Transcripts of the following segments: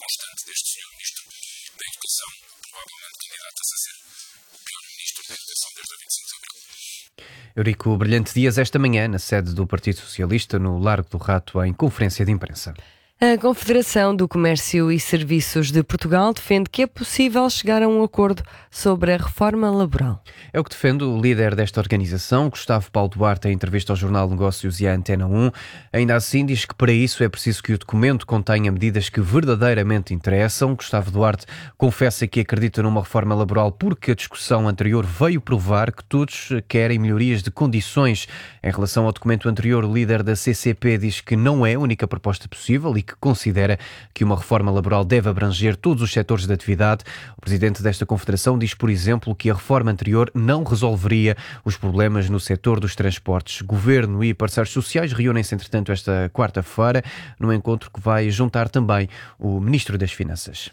constante deste senhor Ministro da Educação, provavelmente candidata-se a ser o pior Ministro da Educação desde a 25 de Abril. Eurico Brilhante Dias, esta manhã, na sede do Partido Socialista, no Largo do Rato, em conferência de imprensa. A Confederação do Comércio e Serviços de Portugal defende que é possível chegar a um acordo sobre a reforma laboral. É o que defende o líder desta organização, Gustavo Paulo Duarte, em entrevista ao Jornal Negócios e à Antena 1. Ainda assim, diz que para isso é preciso que o documento contenha medidas que verdadeiramente interessam. Gustavo Duarte confessa que acredita numa reforma laboral porque a discussão anterior veio provar que todos querem melhorias de condições. Em relação ao documento anterior, o líder da CCP diz que não é a única proposta possível e que considera que uma reforma laboral deve abranger todos os setores de atividade. O presidente desta confederação diz, por exemplo, que a reforma anterior não resolveria os problemas no setor dos transportes. Governo e parceiros sociais reúnem-se, entretanto, esta quarta-feira, num encontro que vai juntar também o Ministro das Finanças.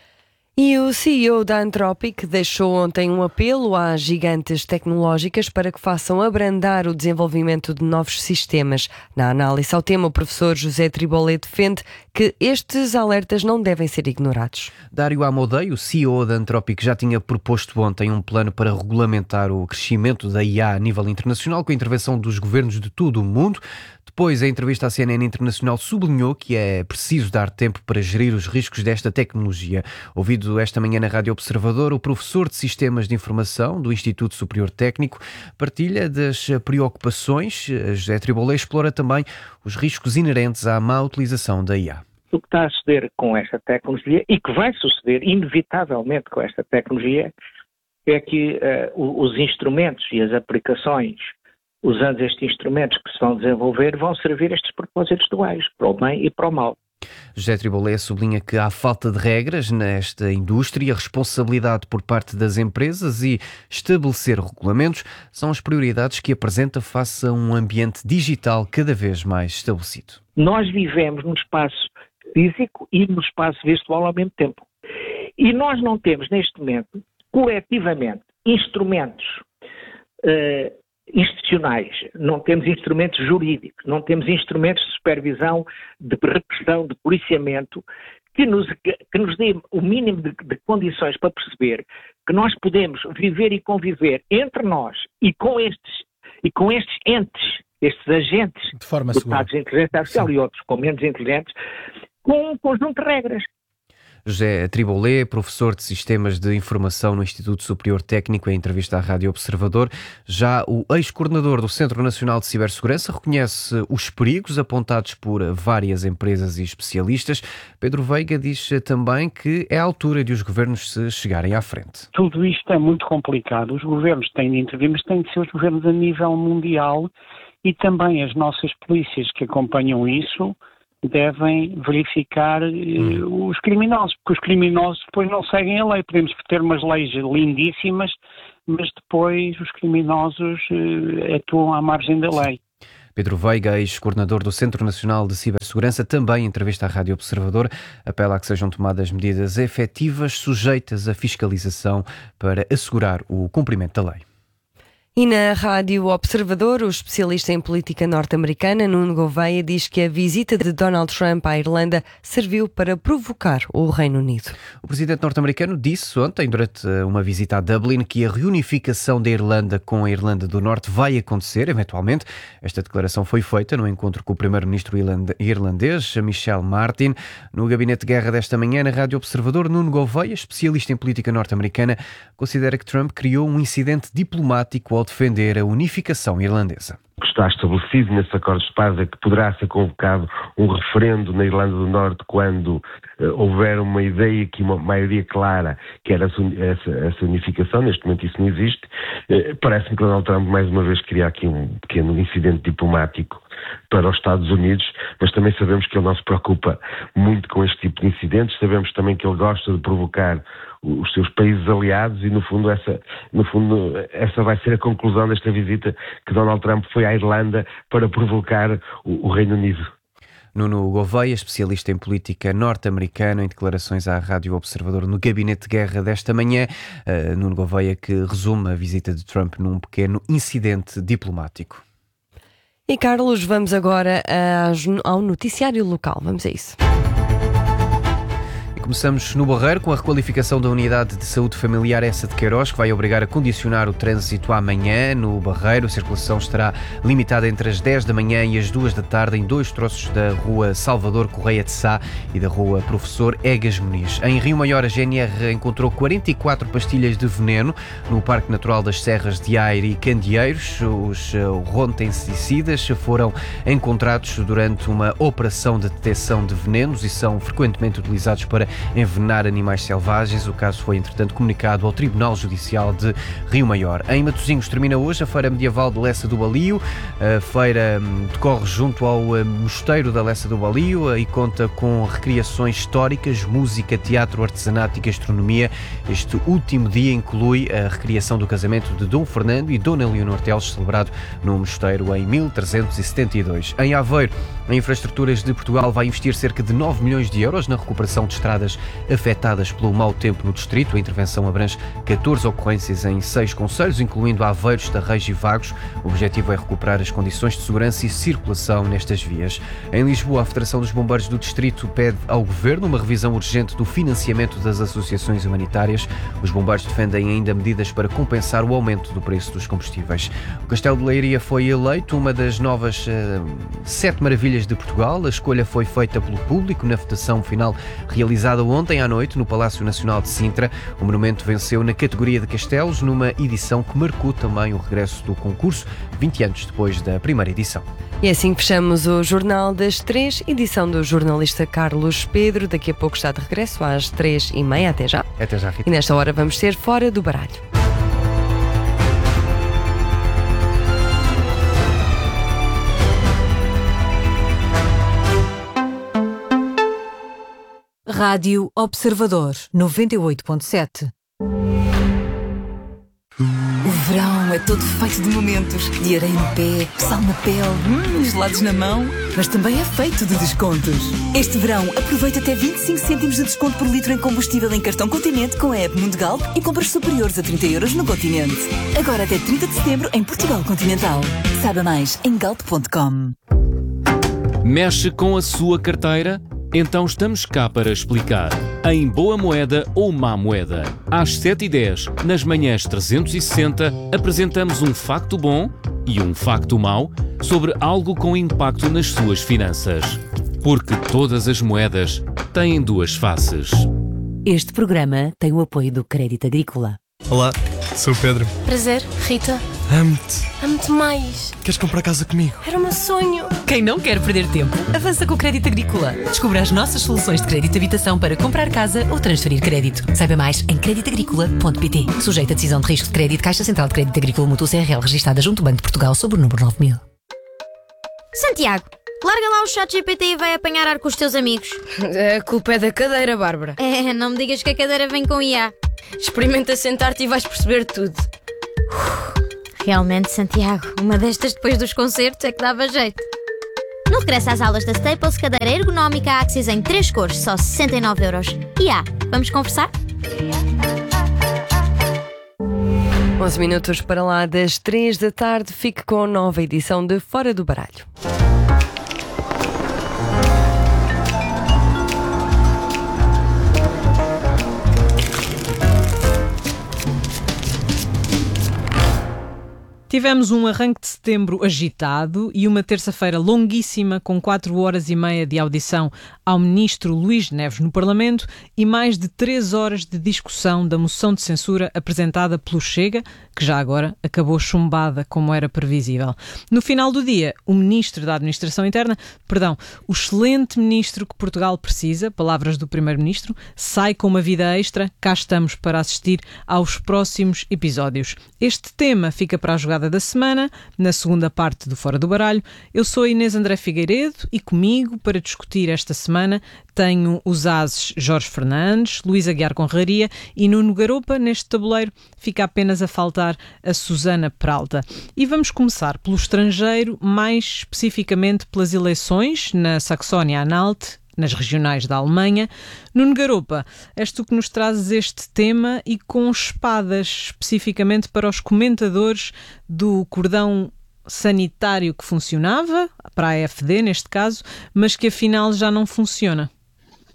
E o CEO da Anthropic deixou ontem um apelo às gigantes tecnológicas para que façam abrandar o desenvolvimento de novos sistemas. Na análise ao tema, o professor José Tribolé defende que estes alertas não devem ser ignorados. Dário Amodei, o CEO da Anthropic, já tinha proposto ontem um plano para regulamentar o crescimento da IA a nível internacional, com a intervenção dos governos de todo o mundo. Depois, a entrevista à CNN Internacional sublinhou que é preciso dar tempo para gerir os riscos desta tecnologia. Ouvido esta manhã na Rádio Observador, o professor de Sistemas de Informação do Instituto Superior Técnico partilha das preocupações. José Tribolé explora também os riscos inerentes à má utilização da IA. O que está a suceder com esta tecnologia e que vai suceder inevitavelmente com esta tecnologia é que os instrumentos e as aplicações usando estes instrumentos que se vão desenvolver, vão servir estes propósitos duais, para o bem e para o mal. José Tribolé sublinha que há falta de regras nesta indústria, responsabilidade por parte das empresas e estabelecer regulamentos são as prioridades que apresenta face a um ambiente digital cada vez mais estabelecido. Nós vivemos num espaço físico e num espaço virtual ao mesmo tempo. E nós não temos, neste momento, coletivamente, instrumentos institucionais, não temos instrumentos jurídicos, não temos instrumentos de supervisão, de repressão, de policiamento, que nos dê o mínimo de condições para perceber que nós podemos viver e conviver entre nós e com estes entes, estes agentes de forma segura, de inteligência artificial e outros com menos inteligentes, com um conjunto de regras. José Tribolé, professor de Sistemas de Informação no Instituto Superior Técnico, em entrevista à Rádio Observador. Já o ex-coordenador do Centro Nacional de Cibersegurança reconhece os perigos apontados por várias empresas e especialistas. Pedro Veiga diz também que é a altura de os governos se chegarem à frente. Tudo isto é muito complicado. Os governos têm de intervir, mas têm de ser os governos a nível mundial e também as nossas polícias que acompanham isso devem verificar os criminosos, porque os criminosos depois não seguem a lei. Podemos ter umas leis lindíssimas, mas depois os criminosos atuam à margem da lei. Pedro Veiga, ex-coordenador do Centro Nacional de Cibersegurança, também em entrevista à Rádio Observador, apela a que sejam tomadas medidas efetivas sujeitas à fiscalização para assegurar o cumprimento da lei. E na Rádio Observador, o especialista em política norte-americana, Nuno Gouveia, diz que a visita de Donald Trump à Irlanda serviu para provocar o Reino Unido. O presidente norte-americano disse ontem, durante uma visita a Dublin, que a reunificação da Irlanda com a Irlanda do Norte vai acontecer, eventualmente. Esta declaração foi feita no encontro com o primeiro-ministro irlandês, Michel Martin. No gabinete de guerra desta manhã, na Rádio Observador, Nuno Gouveia, especialista em política norte-americana, considera que Trump criou um incidente diplomático ao defender a unificação irlandesa. Está estabelecido nesse acordo de paz é que poderá ser convocado um referendo na Irlanda do Norte quando houver uma ideia, que uma maioria clara, que era essa unificação. Neste momento isso não existe. Parece-me que Donald Trump mais uma vez queria aqui um pequeno incidente diplomático para os Estados Unidos, mas também sabemos que ele não se preocupa muito com este tipo de incidentes. Sabemos também que ele gosta de provocar os seus países aliados e, no fundo, essa vai ser a conclusão desta visita, que Donald Trump foi à Irlanda para provocar o Reino Unido. Nuno Gouveia, especialista em política norte-americana, em declarações à Rádio Observador no gabinete de guerra desta manhã. Nuno Gouveia, que resume a visita de Trump num pequeno incidente diplomático. E Carlos, vamos agora ao noticiário local. Vamos a isso. Começamos no Barreiro com a requalificação da Unidade de Saúde Familiar Essa de Queiroz, que vai obrigar a condicionar o trânsito amanhã no Barreiro. A circulação estará limitada entre as 10 da manhã e as 2 da tarde em 2 troços da Rua Salvador Correia de Sá e da Rua Professor Egas Muniz. Em Rio Maior, a GNR encontrou 44 pastilhas de veneno no Parque Natural das Serras de Aire e Candeeiros. Os rontensicidas foram encontrados durante uma operação de detecção de venenos e são frequentemente utilizados para envenenar animais selvagens. O caso foi, entretanto, comunicado ao Tribunal Judicial de Rio Maior. Em Matosinhos termina hoje a Feira Medieval de Lessa do Balio. A feira decorre junto ao Mosteiro da Lessa do Balio e conta com recriações históricas, música, teatro, artesanato e gastronomia. Este último dia inclui a recriação do casamento de Dom Fernando e Dona Leonor Teles, celebrado no mosteiro em 1372. Em Aveiro, a Infraestruturas de Portugal vai investir cerca de 9 milhões de euros na recuperação de estradas afetadas pelo mau tempo no distrito. A intervenção abrange 14 ocorrências em 6 concelhos, incluindo Aveiro, Estarrejo e Vagos. O objetivo é recuperar as condições de segurança e circulação nestas vias. Em Lisboa, a Federação dos Bombeiros do Distrito pede ao Governo uma revisão urgente do financiamento das associações humanitárias. Os bombeiros defendem ainda medidas para compensar o aumento do preço dos combustíveis. O Castelo de Leiria foi eleito uma das novas 7 maravilhas de Portugal. A escolha foi feita pelo público na votação final realizada ontem à noite no Palácio Nacional de Sintra. O monumento venceu na categoria de castelos, numa edição que marcou também o regresso do concurso, 20 anos depois da primeira edição. E assim fechamos o Jornal das 3, edição do jornalista Carlos Pedro. Daqui a pouco está de regresso às 3h30. Até já. Até já, Rita. E nesta hora vamos ser Fora do Baralho. Rádio Observador 98.7. O verão é todo feito de momentos, de areia no pé, sal na pele, gelados na mão, mas também é feito de descontos. Este verão aproveita até 25 cêntimos de desconto por litro em combustível em cartão Continente com a app Mundo Galp e compras superiores a 30 € no Continente. Agora até 30 de setembro em Portugal Continental. Saiba mais em galp.com. Mexe com a sua carteira? Então estamos cá para explicar. Em Boa Moeda ou Má Moeda. Às 7h10, nas manhãs 360, apresentamos um facto bom e um facto mau sobre algo com impacto nas suas finanças. Porque todas as moedas têm duas faces. Este programa tem o apoio do Crédito Agrícola. Olá, sou o Pedro. Prazer, Rita. Amo-te. Amo-te mais. Queres comprar casa comigo? Era o meu sonho. Quem não quer perder tempo, avança com o Crédito Agrícola. Descubra as nossas soluções de crédito de habitação para comprar casa ou transferir crédito. Saiba mais em creditagricola.pt. Sujeito a decisão de risco de crédito, Caixa Central de Crédito Agrícola Mútuo CRL, registada junto ao Banco de Portugal sob o número 9000. Santiago, larga lá o ChatGPT e vai apanhar ar com os teus amigos. A culpa é da cadeira, Bárbara. Não me digas que a cadeira vem com IA. Experimenta sentar-te e vais perceber tudo. Realmente, Santiago, uma destas depois dos concertos é que dava jeito. No regresso às aulas da Staples, cadeira ergonómica Axis em 3 cores, só 69€. IA, vamos conversar? 11 minutos para lá das 3 da tarde. Fique com a nova edição de Fora do Baralho. Tivemos um arranque de setembro agitado e uma terça-feira longuíssima com 4h30 de audição ao ministro Luís Neves no Parlamento e mais de 3 horas de discussão da moção de censura apresentada pelo Chega, que já agora acabou chumbada como era previsível. No final do dia, o ministro da Administração Interna, o excelente ministro que Portugal precisa, palavras do primeiro-ministro, sai com uma vida extra. Cá estamos para assistir aos próximos episódios. Este tema fica para a jogada da semana, na segunda parte do Fora do Baralho. Eu sou Inês André Figueiredo e comigo, para discutir esta semana, tenho os ases Jorge Fernandes, Luís Aguiar Conraria e Nuno Garopa. Neste tabuleiro fica apenas a faltar a Susana Peralta. E vamos começar pelo estrangeiro, mais especificamente pelas eleições na Saxónia-Anhalt, nas regionais da Alemanha. Nuno Garopa, és tu que nos trazes este tema e com espadas especificamente para os comentadores do cordão sanitário que funcionava, para a AfD neste caso, mas que afinal já não funciona.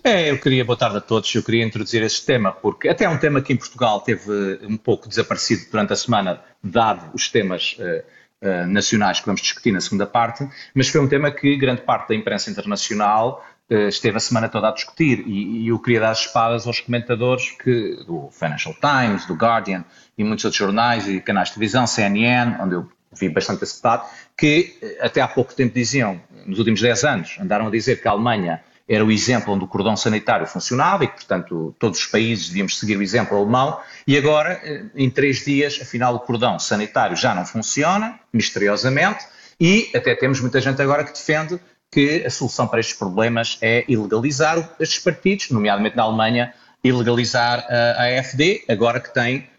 Boa tarde a todos. Eu queria introduzir este tema, porque até é um tema que em Portugal teve um pouco desaparecido durante a semana, dado os temas nacionais que vamos discutir na segunda parte, mas foi um tema que grande parte da imprensa internacional esteve a semana toda a discutir, e eu queria dar as espadas aos comentadores do Financial Times, do Guardian e muitos outros jornais e canais de televisão, CNN, onde eu vi bastante esse debate, que até há pouco tempo diziam, nos últimos 10 anos, andaram a dizer que a Alemanha era o exemplo onde o cordão sanitário funcionava e que, portanto, todos os países devíamos seguir o exemplo alemão, e agora, em 3 dias, afinal, o cordão sanitário já não funciona, misteriosamente, e até temos muita gente agora que defende que a solução para estes problemas é ilegalizar estes partidos, nomeadamente na Alemanha, ilegalizar a AfD, agora que tem,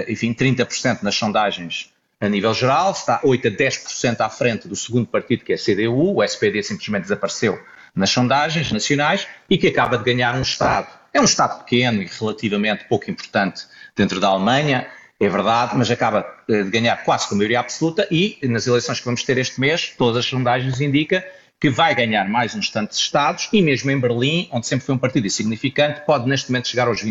30% nas sondagens a nível geral, está 8 a 10% à frente do segundo partido, que é a CDU, o SPD simplesmente desapareceu nas sondagens nacionais, e que acaba de ganhar um Estado. É um Estado pequeno e relativamente pouco importante dentro da Alemanha, é verdade, mas acaba de ganhar quase com a maioria absoluta, e nas eleições que vamos ter este mês, todas as sondagens indicam que vai ganhar mais uns tantos estados, e mesmo em Berlim, onde sempre foi um partido insignificante, pode neste momento chegar aos 20%.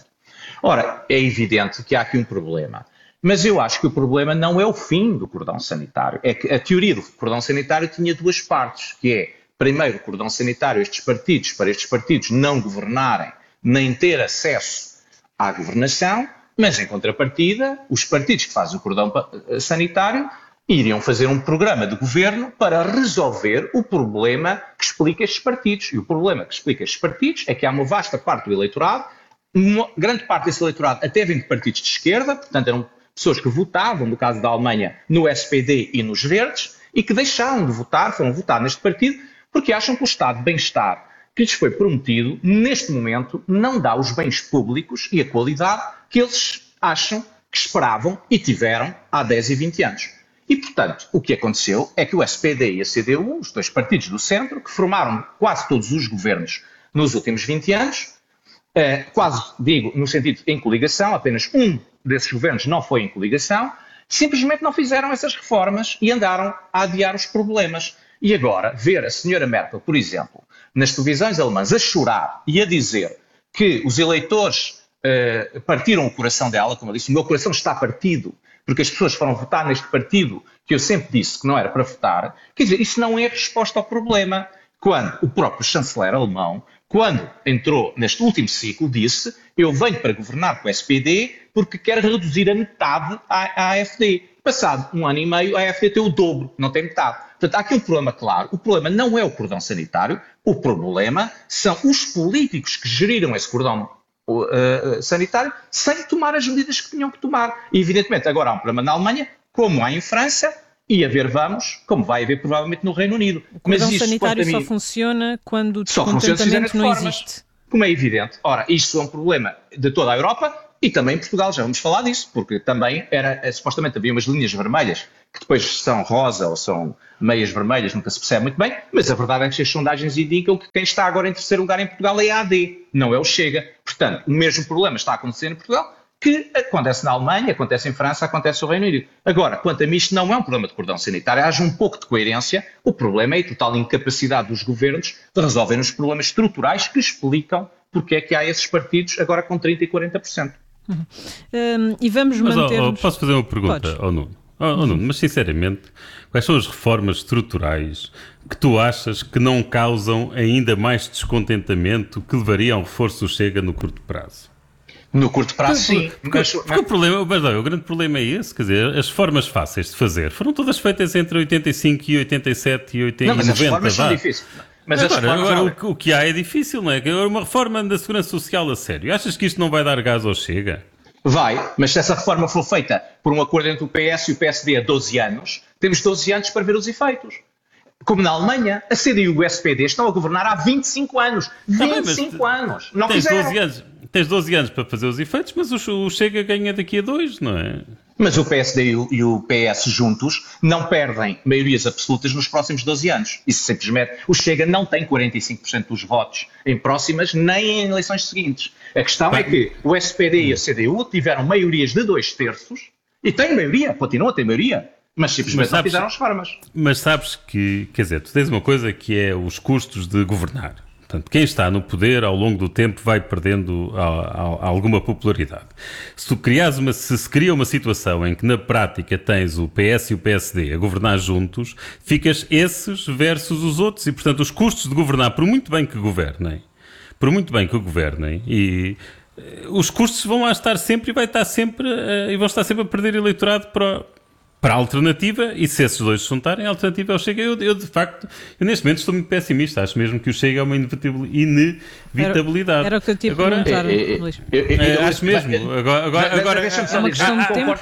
Ora, é evidente que há aqui um problema. Mas eu acho que o problema não é o fim do cordão sanitário. É que a teoria do cordão sanitário tinha 2 partes, que é, primeiro, o cordão sanitário, para estes partidos não governarem, nem ter acesso à governação, mas, em contrapartida, os partidos que fazem o cordão sanitário iriam fazer um programa de governo para resolver o problema que explica estes partidos. E o problema que explica estes partidos é que há uma vasta parte do eleitorado, uma grande parte desse eleitorado até vem de partidos de esquerda, portanto eram pessoas que votavam, no caso da Alemanha, no SPD e nos Verdes, e que deixaram de votar, foram votar neste partido, porque acham que o estado de bem-estar que lhes foi prometido, neste momento, não dá os bens públicos e a qualidade que eles acham que esperavam e tiveram há 10 e 20 anos. E, portanto, o que aconteceu é que o SPD e a CDU, os 2 partidos do centro, que formaram quase todos os governos nos últimos 20 anos, quase, digo, no sentido em coligação, apenas um desses governos não foi em coligação, simplesmente não fizeram essas reformas e andaram a adiar os problemas. E agora, ver a senhora Merkel, por exemplo, nas televisões alemãs a chorar e a dizer que os eleitores partiram o coração dela, como eu disse, o meu coração está partido, porque as pessoas foram votar neste partido que eu sempre disse que não era para votar, quer dizer, isso não é resposta ao problema. Quando o próprio chanceler alemão, quando entrou neste último ciclo, disse: eu venho para governar com o SPD porque quero reduzir a metade à AfD. Passado 1 ano e meio, a AfD tem o dobro, não tem metade. Portanto, há aqui um problema claro. O problema não é o cordão sanitário, o problema são os políticos que geriram esse cordão sanitário sem tomar as medidas que tinham que tomar. E, evidentemente, agora há um problema na Alemanha, como há em França, e a ver vamos, como vai haver provavelmente no Reino Unido. O cordão sanitário só funciona quando o descontentamento não existe. Como é evidente. Ora, isto é um problema de toda a Europa e também em Portugal, já vamos falar disso, porque também supostamente havia umas linhas vermelhas, que depois são rosa ou são meias vermelhas, nunca se percebe muito bem, mas a verdade é que as sondagens indicam que quem está agora em terceiro lugar em Portugal é a AD, não é o Chega. Portanto, o mesmo problema está a acontecer em Portugal, que acontece na Alemanha, acontece em França, acontece no Reino Unido. Agora, quanto a mim, isto não é um problema de cordão sanitário, haja um pouco de coerência, o problema é a total incapacidade dos governos de resolverem os problemas estruturais que explicam porque é que há esses partidos agora com 30% e 40%. E vamos manter-nos... Posso fazer uma pergunta ao Nuno? Nuno, mas sinceramente, quais são as reformas estruturais que tu achas que não causam ainda mais descontentamento que levariam ao reforço do Chega no curto prazo? No curto prazo, sim. Porque o grande problema é esse, quer dizer, as formas fáceis de fazer foram todas feitas entre 85 e 87 e 80 e 90. Mas as reformas são difíceis. Mas agora o que há é difícil, não é? Uma reforma da Segurança Social a sério. Achas que isto não vai dar gás ao Chega? Vai, mas se essa reforma for feita por um acordo entre o PS e o PSD há 12 anos, temos 12 anos para ver os efeitos. Como na Alemanha, a CDU e o SPD estão a governar há 25 anos. 25 anos. Não fizeram. Tens 12 anos para fazer os efeitos, mas o Chega ganha daqui a 2, não é? Mas o PSD e o PS juntos não perdem maiorias absolutas nos próximos 12 anos. Isso simplesmente, o Chega não tem 45% dos votos em próximas nem em eleições seguintes. A questão é que o SPD e a CDU tiveram maiorias de 2/3 e têm maioria, continuam a ter maioria, mas simplesmente não fizeram as reformas. Mas sabes que, quer dizer, tu tens uma coisa que é os custos de governar. Portanto, quem está no poder ao longo do tempo vai perdendo alguma popularidade. Se se cria uma situação em que na prática tens o PS e o PSD a governar juntos, ficas esses versus os outros e, portanto, os custos de governar, por muito bem que governem, e os custos vão lá estar sempre e vão estar sempre a perder eleitorado para a alternativa, e se esses dois se juntarem, a alternativa é o Chega. Eu de facto, neste momento estou muito pessimista, acho mesmo que o Chega é uma inevitabilidade. Era o que eu tinha perguntar, Luís. Acho mesmo. Agora é uma questão de tempo.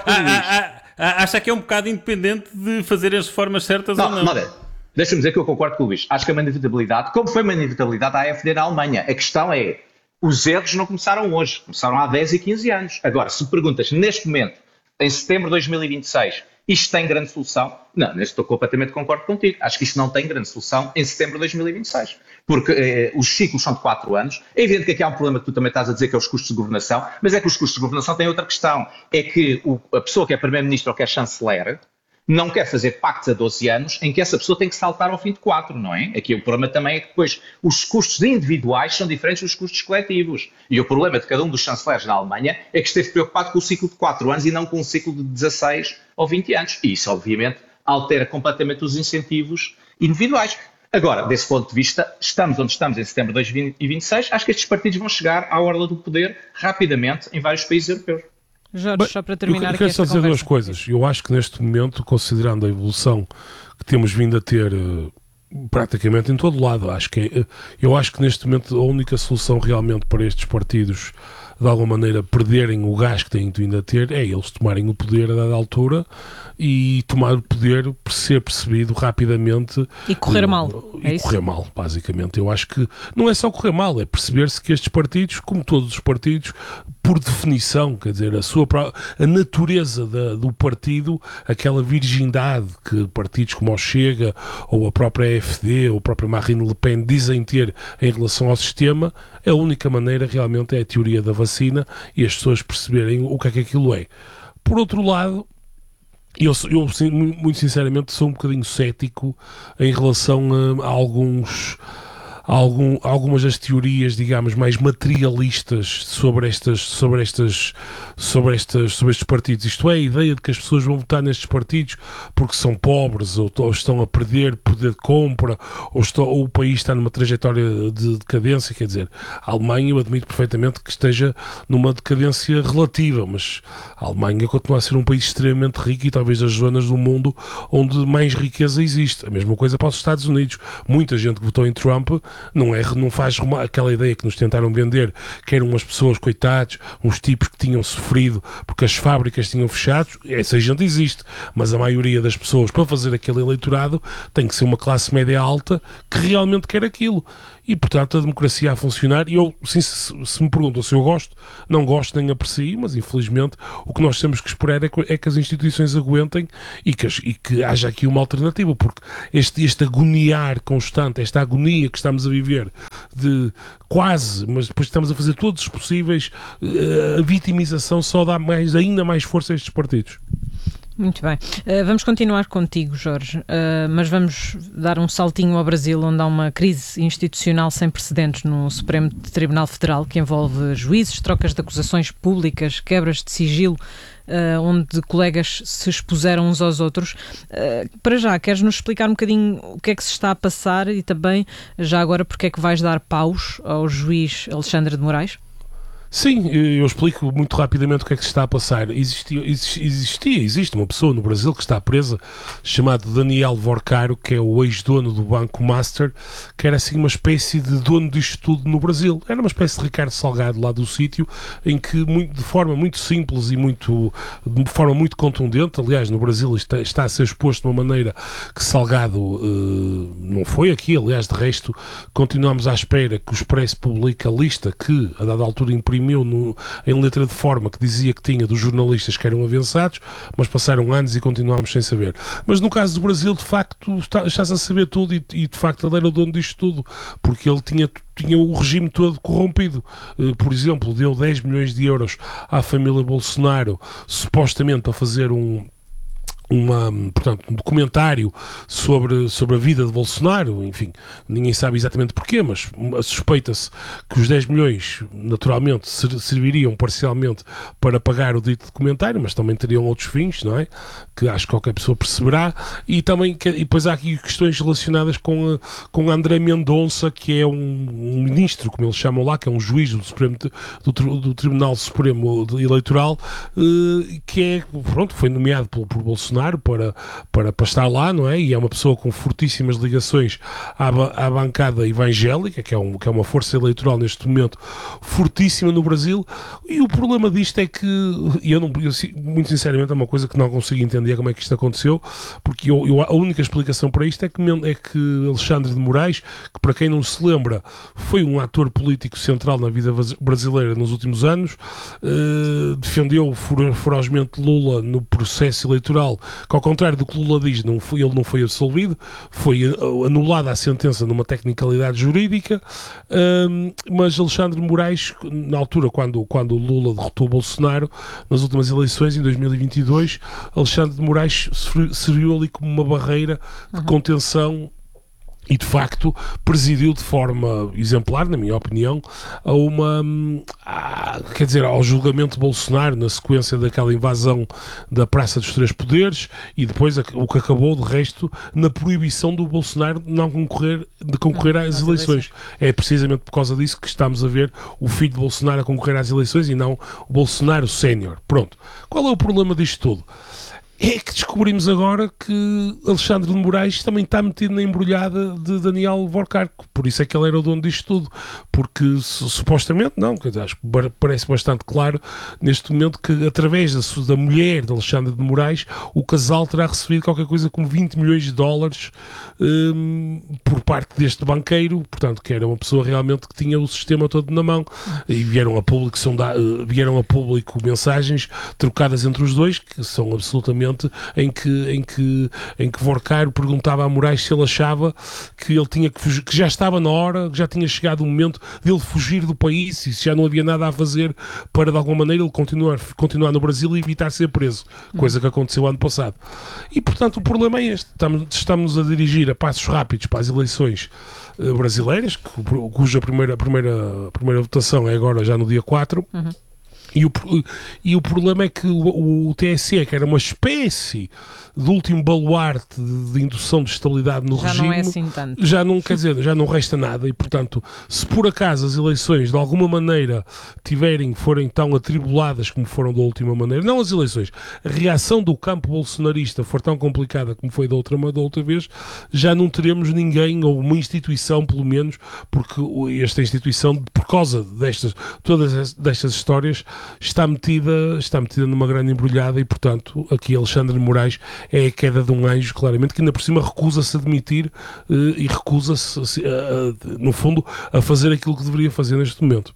Acha que é um bocado independente de fazer as reformas certas ou não? Deixa-me dizer que eu concordo com o Luís. Acho que é uma inevitabilidade, como foi uma inevitabilidade à AfD na Alemanha. A questão é, os erros não começaram hoje, começaram há 10 e 15 anos. Agora, se perguntas, neste momento, em setembro de 2026, isto tem grande solução? Não, neste estou completamente concordo contigo. Acho que isto não tem grande solução em setembro de 2026. Porque os ciclos são de 4 anos. É evidente que aqui há um problema que tu também estás a dizer, que é os custos de governação, mas é que os custos de governação têm outra questão. É que a pessoa que é primeiro-ministro ou que é chanceler não quer fazer pactos a 12 anos em que essa pessoa tem que saltar ao fim de 4, não é? Aqui o problema também é que depois os custos individuais são diferentes dos custos coletivos. E o problema de cada um dos chanceleres na Alemanha é que esteve preocupado com o ciclo de 4 anos e não com o ciclo de 16 ou 20 anos. E isso, obviamente, altera completamente os incentivos individuais. Agora, desse ponto de vista, estamos onde estamos em setembro de 2026. Acho que estes partidos vão chegar à orla do poder rapidamente em vários países europeus. Jorge, só para terminar eu quero só dizer duas coisas. Eu acho que neste momento, considerando a evolução que temos vindo a ter praticamente em todo lado, eu acho que neste momento a única solução realmente para estes partidos de alguma maneira perderem o gás que têm vindo a ter é eles tomarem o poder a dada altura e tomar o poder, ser percebido rapidamente e correr mal. Correr mal, basicamente. Eu acho que não é só correr mal, é perceber-se que estes partidos, como todos os partidos, por definição, quer dizer, a natureza do partido, aquela virgindade que partidos como o Chega ou a própria AfD ou a própria Marine Le Pen dizem ter em relação ao sistema, a única maneira realmente é a teoria da vacina e as pessoas perceberem o que é que aquilo é. Por outro lado, eu muito sinceramente sou um bocadinho cético em relação a algumas das teorias, digamos, mais materialistas sobre estes partidos. Isto é, a ideia de que as pessoas vão votar nestes partidos porque são pobres ou estão a perder poder de compra ou o país está numa trajetória de decadência. Quer dizer, a Alemanha, eu admito perfeitamente que esteja numa decadência relativa, mas a Alemanha continua a ser um país extremamente rico e talvez das zonas do mundo onde mais riqueza existe. A mesma coisa para os Estados Unidos. Muita gente que votou em Trump não faz aquela ideia que nos tentaram vender, que eram umas pessoas, coitados, uns tipos que tinham sofrido porque as fábricas tinham fechado. Essa gente existe, mas a maioria das pessoas, para fazer aquele eleitorado, tem que ser uma classe média alta que realmente quer aquilo. E, portanto, a democracia a funcionar, e eu, se me perguntam se eu gosto, não gosto nem aprecio, mas infelizmente o que nós temos que esperar é que as instituições aguentem e que haja aqui uma alternativa, porque este agoniar constante, esta agonia que estamos a viver de quase, mas depois estamos a fazer todos os possíveis, a vitimização só dá ainda mais força a estes partidos. Muito bem. Vamos continuar contigo, Jorge, mas vamos dar um saltinho ao Brasil, onde há uma crise institucional sem precedentes no Supremo Tribunal Federal, que envolve juízes, trocas de acusações públicas, quebras de sigilo, onde colegas se expuseram uns aos outros. Para já, queres-nos explicar um bocadinho o que é que se está a passar e também, já agora, porque é que vais dar paus ao juiz Alexandre de Moraes? Sim, eu explico muito rapidamente o que é que se está a passar. Existe uma pessoa no Brasil que está presa, chamado Daniel Vorcaro, que é o ex-dono do Banco Master, que era assim uma espécie de dono disto tudo no Brasil. Era uma espécie de Ricardo Salgado lá do sítio, em que de forma muito simples e de forma muito contundente, aliás, no Brasil está a ser exposto de uma maneira que Salgado não foi aqui, aliás, de resto, continuamos à espera que o Expresso publique a lista que, a dada altura, imprimiu em letra de forma que dizia que tinha dos jornalistas que eram avançados, mas passaram anos e continuámos sem saber. Mas no caso do Brasil, de facto, estás a saber tudo e de facto ele era o dono disto tudo, porque ele tinha o regime todo corrompido. Por exemplo, deu 10 milhões de euros à família Bolsonaro, supostamente para fazer um portanto, um documentário sobre a vida de Bolsonaro, enfim, ninguém sabe exatamente porquê, mas suspeita-se que os 10 milhões, naturalmente, serviriam parcialmente para pagar o dito documentário, mas também teriam outros fins, não é? Que acho que qualquer pessoa perceberá, e depois há aqui questões relacionadas com André Mendonça, que é um ministro, como eles chamam lá, que é um juiz do Tribunal Supremo Eleitoral, que foi nomeado por Bolsonaro para estar lá, não é? E é uma pessoa com fortíssimas ligações à bancada evangélica, que é uma força eleitoral neste momento fortíssima no Brasil, e o problema disto é que, muito sinceramente, é uma coisa que não consigo entender como é que isto aconteceu, porque a única explicação para isto é que Alexandre de Moraes, que para quem não se lembra, foi um ator político central na vida brasileira nos últimos anos, defendeu ferozmente Lula no processo eleitoral, que ao contrário do que Lula diz, ele não foi absolvido, foi anulada a sentença numa tecnicalidade jurídica, mas Alexandre de Moraes, na altura, quando Lula derrotou Bolsonaro nas últimas eleições, em 2022, Alexandre de Moraes serviu ali como uma barreira de contenção e, de facto, presidiu de forma exemplar, na minha opinião, ao julgamento de Bolsonaro na sequência daquela invasão da Praça dos Três Poderes, e depois o que acabou, de resto, na proibição do Bolsonaro de concorrer às eleições. É precisamente por causa disso que estamos a ver o filho de Bolsonaro a concorrer às eleições e não o Bolsonaro sénior. Pronto. Qual é o problema disto tudo? É que descobrimos agora que Alexandre de Moraes também está metido na embrulhada de Daniel Vorcarco. Por isso é que ele era o dono disto tudo. Porque supostamente, não, acho que parece bastante claro neste momento que através da mulher de Alexandre de Moraes, o casal terá recebido qualquer coisa como 20 milhões de dólares por parte deste banqueiro, portanto, que era uma pessoa realmente que tinha o sistema todo na mão. E vieram a público mensagens trocadas entre os dois, que são absolutamente em que Vorcaro perguntava a Moraes se ele achava que ele tinha que fugir, que já estava na hora, que já tinha chegado o momento dele fugir do país e se já não havia nada a fazer para, de alguma maneira, ele continuar no Brasil e evitar ser preso, coisa que aconteceu ano passado. E, portanto, o problema é este. Estamos a dirigir a passos rápidos para as eleições brasileiras, cuja primeira votação é agora já no dia 4. E o problema é que o TSE, que era uma espécie de último baluarte de indução de estabilidade no regime, já não é assim tanto. Já não resta nada, e portanto, se por acaso as eleições de alguma maneira forem tão atribuladas como foram da última maneira, não as eleições, a reação do campo bolsonarista for tão complicada como foi da outra vez, já não teremos ninguém, ou uma instituição pelo menos, porque esta instituição, por causa todas destas histórias, está metida numa grande embrulhada, e portanto aqui Alexandre de Moraes é a queda de um anjo, claramente, que ainda por cima recusa-se a admitir e recusa-se, no fundo, a fazer aquilo que deveria fazer neste momento.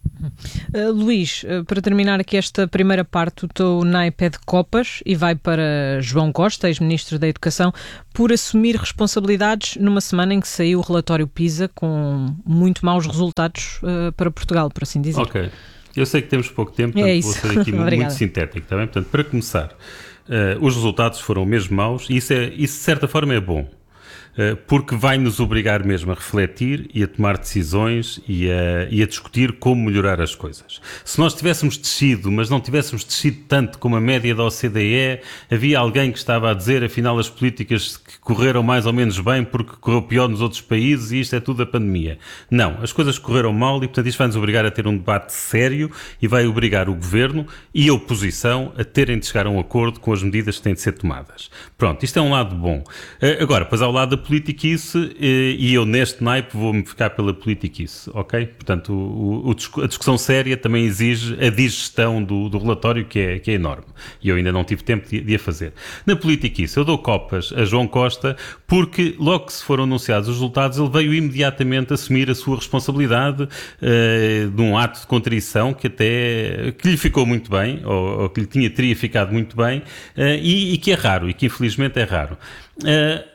Luís, para terminar aqui esta primeira parte, o teu naipe é de copas e vai para João Costa, ex-ministro da Educação, por assumir responsabilidades numa semana em que saiu o relatório PISA com muito maus resultados para Portugal, por assim dizer. Ok. Eu sei que temos pouco tempo, portanto vou ser aqui muito sintético, está bem? Portanto, para começar, os resultados foram mesmo maus, e isso de certa forma é bom, porque vai nos obrigar mesmo a refletir e a tomar decisões e a discutir como melhorar as coisas. Se nós tivéssemos descido, mas não tivéssemos descido tanto como a média da OCDE, havia alguém que estava a dizer, afinal, as políticas que correram mais ou menos bem porque correu pior nos outros países e isto é tudo a pandemia. Não, as coisas correram mal e, portanto, isto vai nos obrigar a ter um debate sério e vai obrigar o Governo e a oposição a terem de chegar a um acordo com as medidas que têm de ser tomadas. Pronto, isto é um lado bom. Agora, pois há o lado da politiquice, e eu neste naipe vou-me ficar pela politiquice, ok? Portanto, a discussão séria também exige a digestão do relatório, que é enorme, e eu ainda não tive tempo de a fazer. Na politiquice, eu dou copas a João Costa, porque logo que se foram anunciados os resultados, ele veio imediatamente assumir a sua responsabilidade de um ato de contrição que lhe ficou muito bem, ou que lhe teria ficado muito bem, e que é raro, e que infelizmente é raro.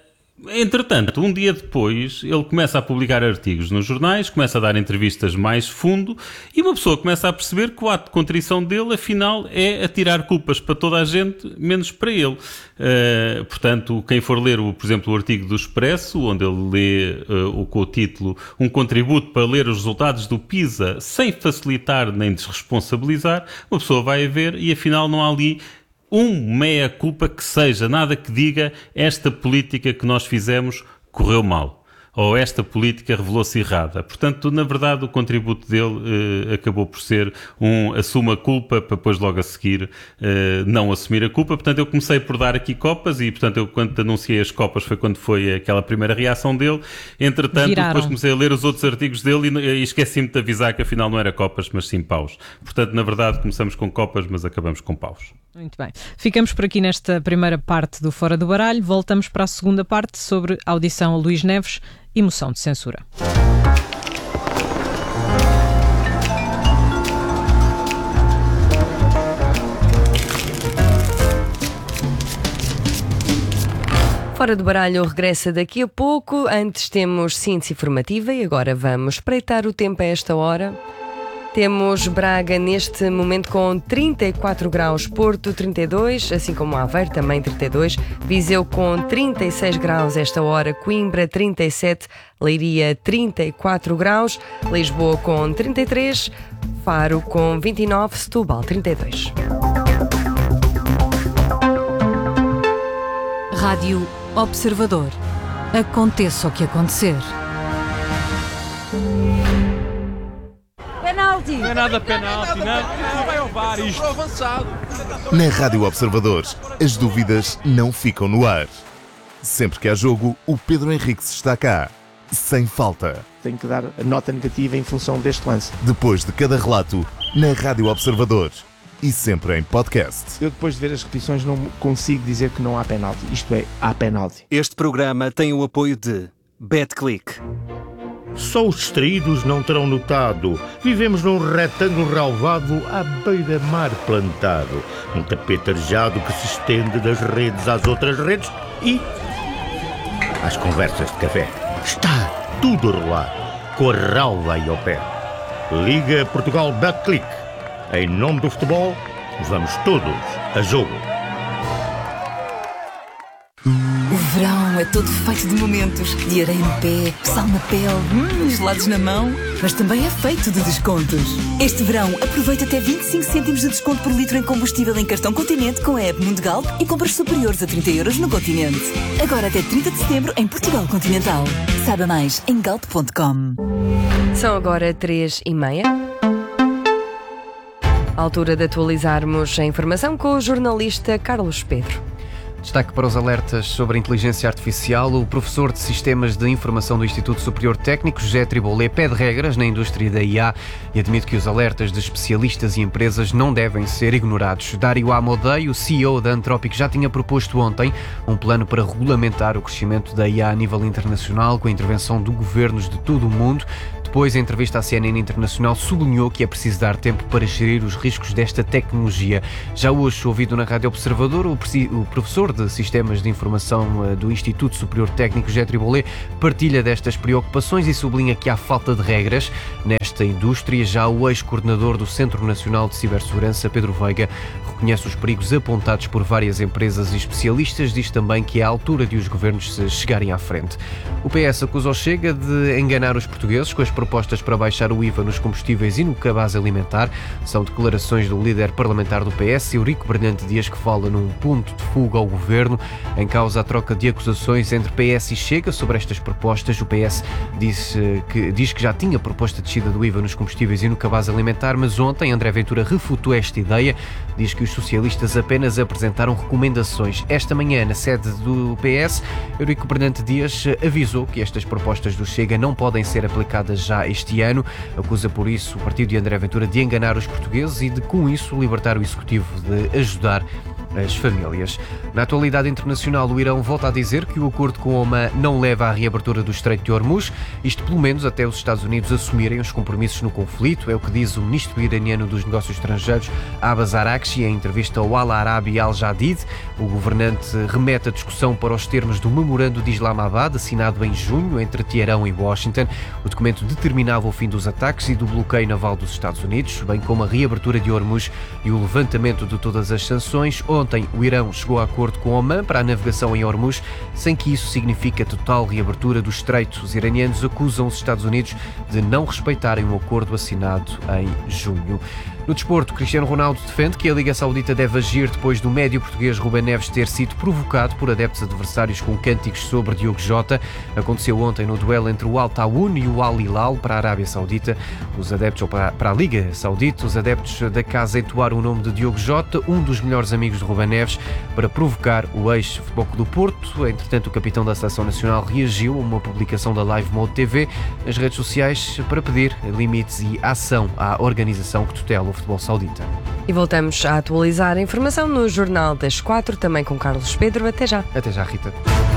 Entretanto, um dia depois, ele começa a publicar artigos nos jornais, começa a dar entrevistas mais fundo e uma pessoa começa a perceber que o ato de contrição dele, afinal, é atirar culpas para toda a gente, menos para ele. Portanto, quem for ler, por exemplo, o artigo do Expresso, onde ele lê com o título "Um contributo para ler os resultados do PISA sem facilitar nem desresponsabilizar", uma pessoa vai a ver e, afinal, não há ali meia-culpa que seja, nada que diga esta política que nós fizemos correu mal, ou esta política revelou-se errada. Portanto, na verdade, o contributo dele acabou por ser assuma a culpa, para depois logo a seguir não assumir a culpa. Portanto, eu comecei por dar aqui copas e, portanto, eu quando anunciei as copas foi quando foi aquela primeira reação dele. Entretanto, depois comecei a ler os outros artigos dele e esqueci-me de avisar que afinal não era copas, mas sim paus. Portanto, na verdade, começamos com copas, mas acabamos com paus. Muito bem. Ficamos por aqui nesta primeira parte do Fora do Baralho. Voltamos para a segunda parte sobre a audição a Luís Neves e moção de censura. Fora do Baralho regressa daqui a pouco. Antes temos síntese informativa e agora vamos espreitar o tempo a esta hora. Temos Braga neste momento com 34 graus, Porto 32, assim como Aveiro também 32, Viseu com 36 graus esta hora, Coimbra 37, Leiria 34 graus, Lisboa com 33, Faro com 29, Setúbal 32. Rádio Observador. Aconteça o que acontecer. Penalti! Não é nada penalti, não vai ao VAR isto. Avançado. Na Rádio Observador, as dúvidas não ficam no ar. Sempre que há jogo, o Pedro Henriques está cá, sem falta. Tenho que dar a nota negativa em função deste lance. Depois de cada relato, na Rádio Observador e sempre em podcast. Eu depois de ver as repetições não consigo dizer que não há penalti. Isto é, há penalti. Este programa tem o apoio de BetClick. Só os distraídos não terão notado. Vivemos num retângulo relvado à beira-mar plantado. Um tapete arejado que se estende das redes às outras redes e às conversas de café. Está tudo a rolar, com a relva aí ao pé. Liga Portugal BetClick. Em nome do futebol, vamos todos a jogo. O verão é todo feito de momentos, de areia no pé, sal na pele, gelados na mão, mas também é feito de descontos. Este verão, aproveita até 25 cêntimos de desconto por litro em combustível em cartão Continente com a app Mundo Galp e compras superiores a 30 € no Continente. Agora até 30 de setembro em Portugal Continental. Saiba mais em galp.com. São agora 3h30. Altura de atualizarmos a informação com o jornalista Carlos Pedro. Destaque para os alertas sobre a inteligência artificial. O professor de Sistemas de Informação do Instituto Superior Técnico, José Tribolé, pede regras na indústria da IA e admite que os alertas de especialistas e empresas não devem ser ignorados. Dário Amodei, o CEO da Anthropic, já tinha proposto ontem um plano para regulamentar o crescimento da IA a nível internacional, com a intervenção de governos de todo o mundo. Depois, em entrevista à CNN Internacional, sublinhou que é preciso dar tempo para gerir os riscos desta tecnologia. Já hoje, ouvido na Rádio Observador, o professor de Sistemas de Informação do Instituto Superior Técnico, José Tribolé, partilha destas preocupações e sublinha que há falta de regras nesta indústria. Já o ex-coordenador do Centro Nacional de Cibersegurança, Pedro Veiga, reconhece os perigos apontados por várias empresas e especialistas. Diz também que é a altura de os governos se chegarem à frente. O PS acusa o Chega de enganar os portugueses com as propostas para baixar o IVA nos combustíveis e no cabaz alimentar. São declarações do líder parlamentar do PS, Eurico Brilhante Dias, que fala num ponto de fuga ao governo. Em causa a troca de acusações entre PS e Chega sobre estas propostas. O PS diz que já tinha proposto a descida do IVA nos combustíveis e no cabaz alimentar, mas ontem André Ventura refutou esta ideia. Diz que os socialistas apenas apresentaram recomendações. Esta manhã, na sede do PS, Eurico Brilhante Dias avisou que estas propostas do Chega não podem ser aplicadas já este ano. Acusa por isso o partido de André Ventura de enganar os portugueses e de, com isso, libertar o Executivo de ajudar as famílias. Na atualidade internacional, o Irão volta a dizer que o acordo com Omã não leva à reabertura do Estreito de Hormuz, isto pelo menos até os Estados Unidos assumirem os compromissos no conflito, é o que diz o ministro iraniano dos Negócios Estrangeiros, Abbas Araghchi, em entrevista ao Al Arabi Al Jadid. O governante remete a discussão para os termos do Memorando de Islamabad, assinado em junho entre Teherão e Washington. O documento determinava o fim dos ataques e do bloqueio naval dos Estados Unidos, bem como a reabertura de Hormuz e o levantamento de todas as sanções. Ontem, o Irão chegou a acordo com Omã para a navegação em Hormuz, sem que isso signifique a total reabertura do estreito. Os iranianos acusam os Estados Unidos de não respeitarem o acordo assinado em junho. No desporto, Cristiano Ronaldo defende que a Liga Saudita deve agir depois do médio português Rubem Neves ter sido provocado por adeptos adversários com cânticos sobre Diogo Jota. Aconteceu ontem no duelo entre o Al Tawoun e o Al Hilal para a Arábia Saudita. Os adeptos, ou para a Liga Saudita, os adeptos da casa entoaram o nome de Diogo Jota, um dos melhores amigos de Rubem Neves, para provocar o ex-Futebol Clube do Porto. Entretanto, o capitão da Seleção Nacional reagiu a uma publicação da Live Mode TV nas redes sociais para pedir limites e ação à organização que tutela o futebol saudita. E voltamos a atualizar a informação no Jornal das 4, também com Carlos Pedro. Até já. Até já, Rita.